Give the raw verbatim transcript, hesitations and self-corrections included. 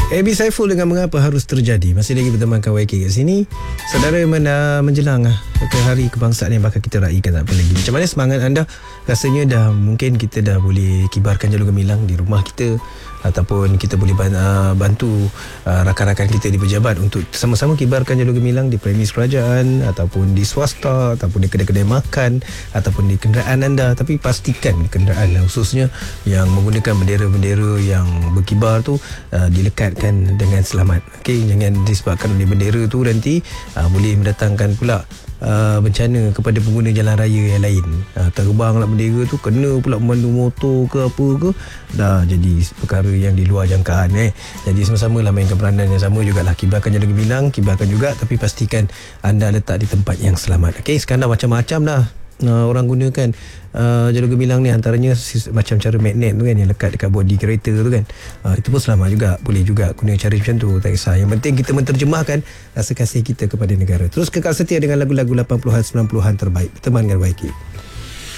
A B Saiful dengan Mengapa Harus Terjadi. Masih lagi bertemankan Y K kat sini. Saudara mana menjelang ah, ke hari kebangsaan yang bakal kita raikan tak apa lagi. Macam mana semangat anda? Rasanya dah mungkin kita dah boleh kibarkan jalur gemilang di rumah kita, ataupun kita boleh bantu uh, rakan-rakan kita di pejabat untuk sama-sama kibarkan jalur gemilang di premis kerajaan, ataupun di swasta, ataupun di kedai-kedai makan, ataupun di kenderaan anda. Tapi pastikan kenderaan khususnya yang menggunakan bendera-bendera yang berkibar tu uh, dilekatkan dengan selamat. Okey, jangan disebabkan oleh bendera tu nanti uh, boleh mendatangkan pula Uh, bencana kepada pengguna jalan raya yang lain. uh, Terbanglah bendera tu, kena pula pemandu motor ke apa ke, dah jadi perkara yang di luar jangkaan eh. Jadi sama-sama lah mainkan peranan yang sama jugalah. Kibarkan jalur gemilang, kibarkan juga, tapi pastikan anda letak di tempat yang selamat. Okey, sekarang dah macam-macam dah uh, orang gunakan uh, jalur gemilang ni. Antaranya macam cara magnet tu kan, yang lekat dekat bodi kereta tu kan. uh, Itu pun selamat juga. Boleh juga guna cara macam tu, tak kisah. Yang penting kita menterjemahkan rasa kasih kita kepada negara. Terus kekal setia dengan lagu-lagu lapan puluhan sembilan puluhan terbaik. Berteman dengan Y K.